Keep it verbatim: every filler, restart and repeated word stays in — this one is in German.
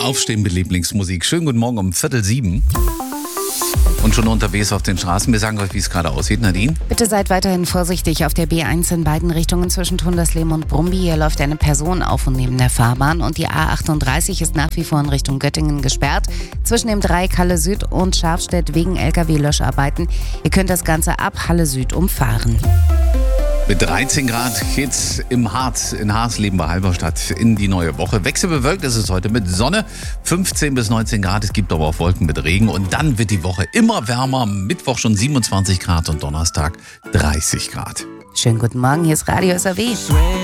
Aufstehen mit Lieblingsmusik. Schönen guten Morgen um Viertel sieben. Und schon unterwegs auf den Straßen. Wir sagen euch, wie es gerade aussieht. Nadine? Bitte seid weiterhin vorsichtig auf der B eins in beiden Richtungen zwischen Tundersleben und Brumby. Hier läuft eine Person auf und neben der Fahrbahn. Und die A achtunddreißig ist nach wie vor in Richtung Göttingen gesperrt. Zwischen dem Dreieck Halle Süd und Scharfstedt wegen L K W-Löscharbeiten. Ihr könnt das Ganze ab Halle Süd umfahren. Mit dreizehn Grad geht's im Harz, in Harsleben bei Halberstadt in die neue Woche. Wechselbewölkt ist es heute mit Sonne, fünfzehn bis neunzehn Grad. Es gibt aber auch Wolken mit Regen. Und dann wird die Woche immer wärmer. Mittwoch schon siebenundzwanzig Grad und Donnerstag dreißig Grad. Schönen guten Morgen, hier ist Radio S R W.